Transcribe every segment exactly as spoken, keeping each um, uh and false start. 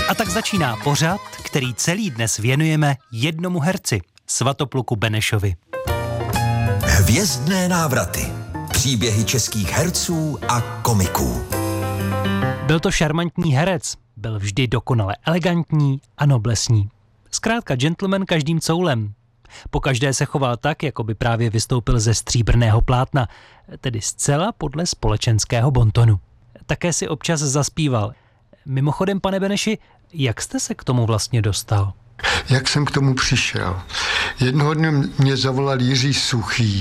A tak začíná pořad, který celý dnes věnujeme jednomu herci, Svatopluku Benešovi. Hvězdné návraty. Příběhy českých herců a komiků. Byl to šarmantní herec, byl vždy dokonale elegantní a noblesní. Zkrátka gentleman každým coulem. Pokaždé se choval tak, jako by právě vystoupil ze stříbrného plátna, tedy zcela podle společenského bontonu. Také si občas zaspíval. Mimochodem, pane Beneši, jak jste se k tomu vlastně dostal? Jak jsem k tomu přišel? Jednoho dne mě zavolal Jiří Suchý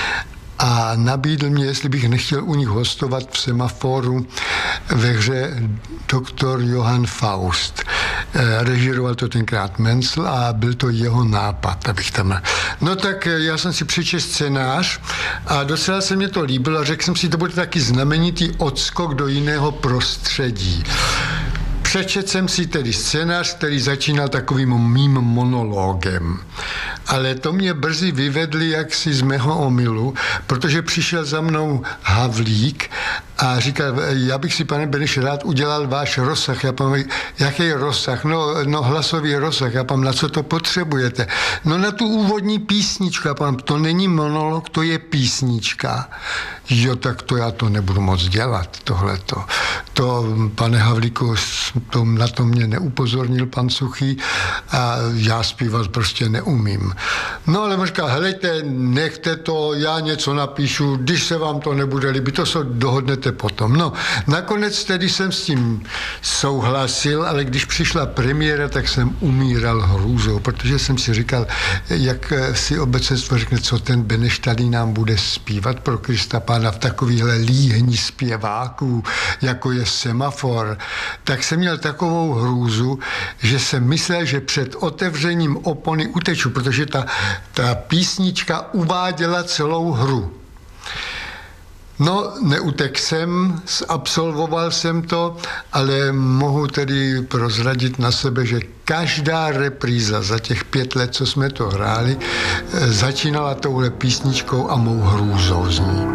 a nabídl mě, jestli bych nechtěl u nich hostovat v Semaforu ve hře doktor Johann Faust. Režíroval to tenkrát Mencl a byl to jeho nápad, abych tam... No tak já jsem si přečetl scénář a docela se mě to líbilo a řekl jsem si, to bude taky znamenitý odskok do jiného prostředí. Přečetl jsem si tedy scénář, který začínal takovým mým monologem. Ale to mě brzy vyvedli jaksi z mého omylu, protože přišel za mnou Havlík a říkal, já bych si, pane Beneš, rád udělal váš rozsah. Já pám, jaký je rozsah? No, no hlasový rozsah. Já pám, na co to potřebujete? No na tu úvodní písničku. Já pám, to není monolog, to je písnička. Jo, tak to já to nebudu moc dělat, tohleto. To, pane Havlíku, to, na to mě neupozornil pan Suchý a já zpívat prostě neumím. No ale on říká, helejte, nechte to, já něco napíšu, když se vám to nebude líbit, to se dohodnete potom. No, nakonec tedy jsem s tím souhlasil, ale když přišla premiéra, tak jsem umíral hrůzou, protože jsem si říkal, jak si obecenstvo řekne, co ten Beneš tady nám bude zpívat pro Krista Pána v takovýhle líhni zpěváků, jako je Semafor, tak jsem měl takovou hrůzu, že jsem myslel, že před otevřením opony uteču, protože ta, ta písnička uváděla celou hru. No, neutek jsem, absolvoval jsem to, ale mohu tedy prozradit na sebe, že každá repríza za těch pět let, co jsme to hráli, začínala touhle písničkou a mou hrůzou z ní.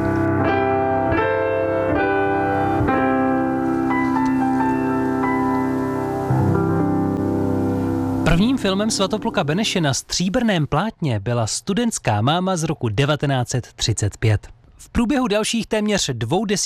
Prvním filmem Svatopluka Beneše na stříbrném plátně byla Studentská máma z roku devatenáct set třicet pět. V průběhu dalších téměř dvou desítek